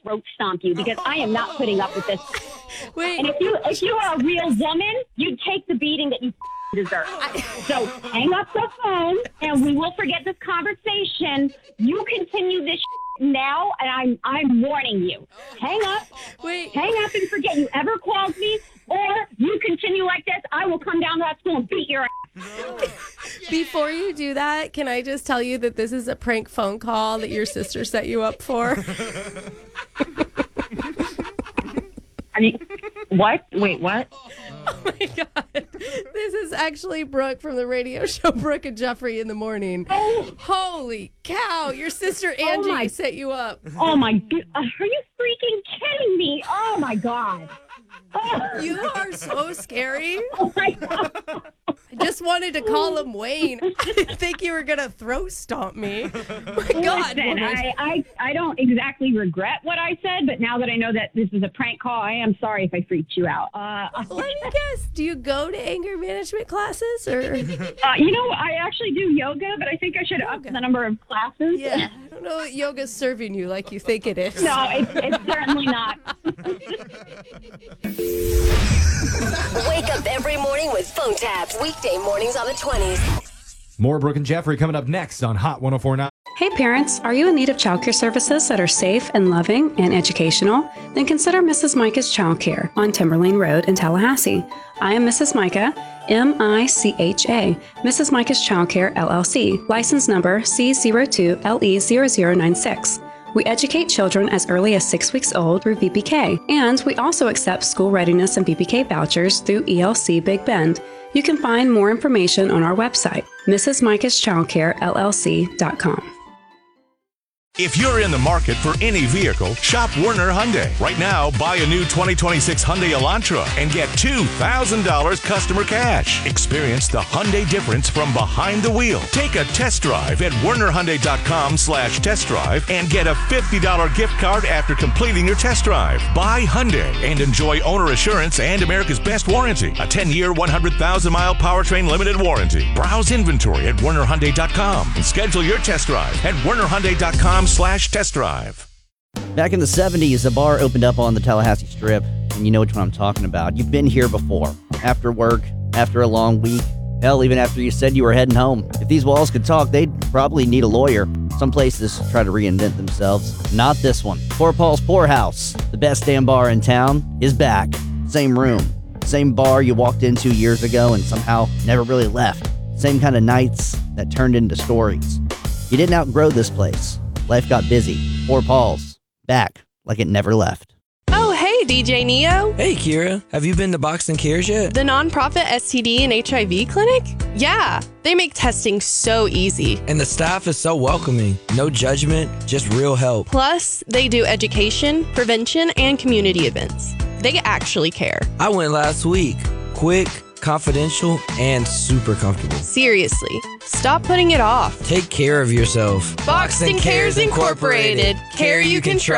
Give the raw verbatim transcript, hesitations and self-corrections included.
throat stomp you because I am not putting up with this. Wait. And if you if you are a real woman, you'd take the beating that you deserve. So hang up the phone, and we will forget this conversation. You continue this now, and I'm I'm warning you. Hang up. Wait. Hang up and forget you ever called me, or you continue like this, I will come down to that school and beat your ass. Before you do that, can I just tell you that this is a prank phone call that your sister set you up for? I mean, what? Wait, what? Oh my God. This is actually Brooke from the radio show Brooke and Jeffrey in the Morning. Oh. Holy cow. Your sister Angie Oh my- set you up. Oh my God. Are you freaking kidding me? Oh my God. Oh. You are so scary. Oh my God. I just wanted to call him Wayne. I didn't think you were going to throat stomp me. My God. Listen, woman. I, I, I don't exactly regret what I said, but now that I know that this is a prank call, I am sorry if I freaked you out. Uh, Let me guess. Do you go to anger management classes? Or uh, you know, I actually do yoga, but I think I should up the number of classes. Yeah. I don't know that yoga's serving you like you think it is. No, it's, it's certainly not. Wake up every morning with phone taps. Weekday mornings on the twenties. More Brooke and Jeffrey coming up next on Hot one oh four point nine. Hey parents, are you in need of childcare services that are safe and loving and educational? Then consider Missus Micah's Childcare on Timberlane Road in Tallahassee. I am Missus Micah, M I C H A, Missus Micah's Childcare, L L C, license number C zero two L E zero zero nine six. We educate children as early as six weeks old through V P K, and we also accept school readiness and V P K vouchers through E L C Big Bend. You can find more information on our website, Missus Micah's Childcare L L C dot com. If you're in the market for any vehicle, shop Werner Hyundai. Right now, buy a new twenty twenty-six Hyundai Elantra and get two thousand dollars customer cash. Experience the Hyundai difference from behind the wheel. Take a test drive at werner hyundai dot com slash test drive and get a fifty dollars gift card after completing your test drive. Buy Hyundai and enjoy owner assurance and America's best warranty. A ten-year, one hundred thousand mile powertrain limited warranty. Browse inventory at werner hyundai dot com and schedule your test drive at werner hyundai dot com slash test drive. Back in the seventies, a bar opened up on the Tallahassee Strip, and you know which one I'm talking about. You've been here before. After work, after a long week, hell, even after you said you were heading home. If these walls could talk, they'd probably need a lawyer. Some places try to reinvent themselves. Not this one. Poor Paul's Poorhouse, the best damn bar in town, is back. Same room. Same bar you walked into years ago and somehow never really left. Same kind of nights that turned into stories. You didn't outgrow this place. Life got busy. Poor Paul's. Back like it never left. Oh, hey, D J Neo. Hey, Kira. Have you been to Boxing Cares yet? The nonprofit S T D and H I V clinic? Yeah. They make testing so easy. And the staff is so welcoming. No judgment, just real help. Plus, they do education, prevention, and community events. They actually care. I went last week. Quick, confidential, and super comfortable. Seriously, stop putting it off. Take care of yourself. Boxing Cares Incorporated. Care you can trust.